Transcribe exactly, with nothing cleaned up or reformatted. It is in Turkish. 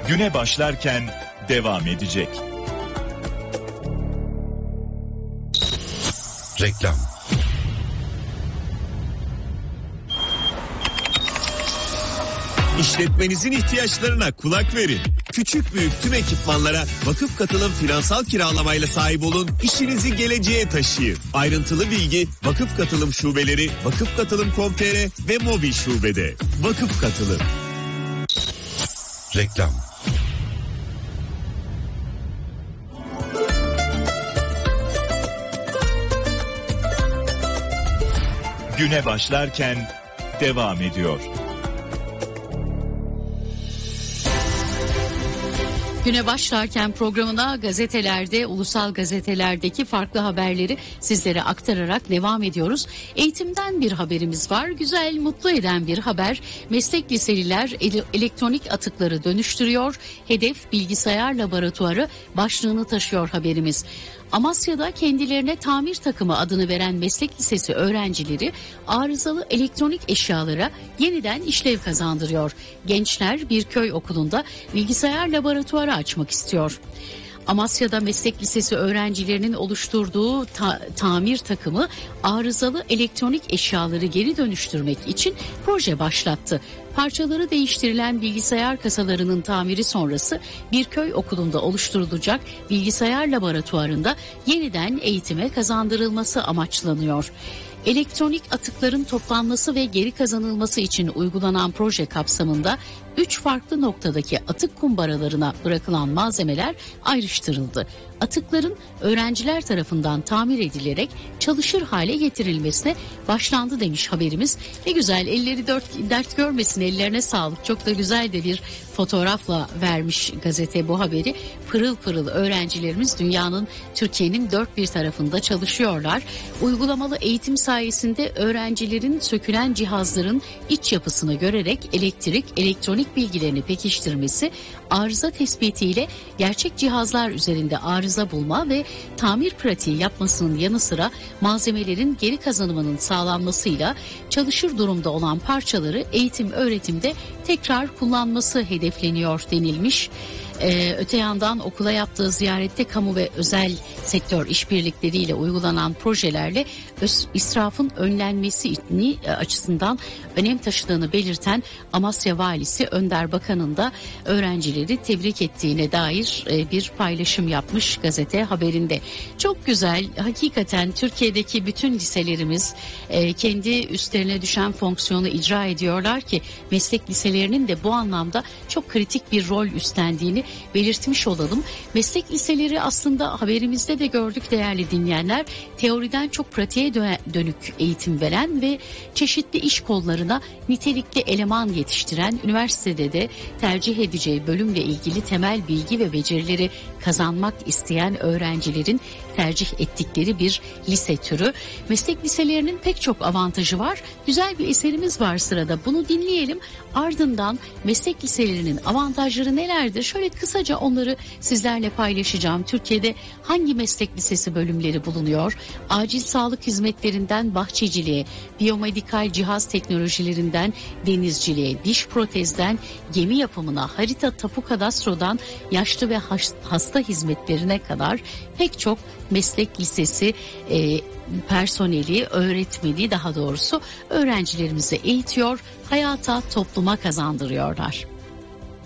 güne başlarken devam edecek. Reklam. İşletmenizin ihtiyaçlarına kulak verin. Küçük büyük tüm ekipmanlara Vakıf Katılım finansal kiralamayla sahip olun. İşinizi geleceğe taşıyın. Ayrıntılı bilgi Vakıf Katılım şubeleri, vakıf katılım nokta com nokta tr ve mobil şubede. Vakıf Katılım. Reklam. Güne başlarken devam ediyor. Güne başlarken programına gazetelerde, ulusal gazetelerdeki farklı haberleri sizlere aktararak devam ediyoruz. Eğitimden bir haberimiz var. Güzel, mutlu eden bir haber. Meslek liseliler ele- elektronik atıkları dönüştürüyor. Hedef bilgisayar laboratuvarı başlığını taşıyor haberimiz. Amasya'da kendilerine tamir takımı adını veren meslek lisesi öğrencileri arızalı elektronik eşyalara yeniden işlev kazandırıyor. Gençler bir köy okulunda bilgisayar laboratuvarı açmak istiyor. Amasya'da meslek lisesi öğrencilerinin oluşturduğu ta- tamir takımı arızalı elektronik eşyaları geri dönüştürmek için proje başlattı. Parçaları değiştirilen bilgisayar kasalarının tamiri sonrası bir köy okulunda oluşturulacak bilgisayar laboratuvarında yeniden eğitime kazandırılması amaçlanıyor. Elektronik atıkların toplanması ve geri kazanılması için uygulanan proje kapsamında üç farklı noktadaki atık kumbaralarına bırakılan malzemeler ayrıştırıldı. Atıkların öğrenciler tarafından tamir edilerek çalışır hale getirilmesine başlandı demiş haberimiz. Ne güzel, elleri dört, dert görmesin, ellerine sağlık. Çok da güzel de bir fotoğrafla vermiş gazete bu haberi. Pırıl pırıl öğrencilerimiz dünyanın, Türkiye'nin dört bir tarafında çalışıyorlar. Uygulamalı eğitim sayesinde öğrencilerin sökülen cihazların iç yapısını görerek elektrik, elektronik bilgilerini pekiştirmesi, arıza tespitiyle gerçek cihazlar üzerinde arıza bulma ve tamir pratiği yapmasının yanı sıra malzemelerin geri kazanımının sağlanmasıyla çalışır durumda olan parçaları eğitim öğretimde tekrar kullanması hedefleniyor denilmiş. Ee, öte yandan okula yaptığı ziyarette kamu ve özel sektör işbirlikleriyle uygulanan projelerle öz, israfın önlenmesi açısından önem taşıdığını belirten Amasya Valisi Önder Bakan'ın da öğrencileri tebrik ettiğine dair e, bir paylaşım yapmış gazete haberinde. Çok güzel, hakikaten Türkiye'deki bütün liselerimiz e, kendi üstlerine düşen fonksiyonu icra ediyorlar ki meslek liselerinin de bu anlamda çok kritik bir rol üstlendiğini belirtmiş olalım. Meslek liseleri aslında haberimizde de gördük değerli dinleyenler, teoriden çok pratiğe dönük eğitim veren ve çeşitli iş kollarına nitelikli eleman yetiştiren, üniversitede de tercih edeceği bölümle ilgili temel bilgi ve becerileri kazanmak isteyen öğrencilerin tercih ettikleri bir lise türü. Meslek liselerinin pek çok avantajı var. Güzel bir eserimiz var sırada. Bunu dinleyelim. Ardından meslek liselerinin avantajları nelerdir? Şöyle kısaca onları sizlerle paylaşacağım. Türkiye'de hangi meslek lisesi bölümleri bulunuyor? Acil sağlık hizmetlerinden bahçeciliğe, biyomedikal cihaz teknolojilerinden denizciliğe, diş protezden gemi yapımına, harita tapu kadastrodan yaşlı ve hasta hizmetlerine kadar pek çok meslek lisesi e, personeli, öğretmeni daha doğrusu öğrencilerimizi eğitiyor, hayata, topluma kazandırıyorlar.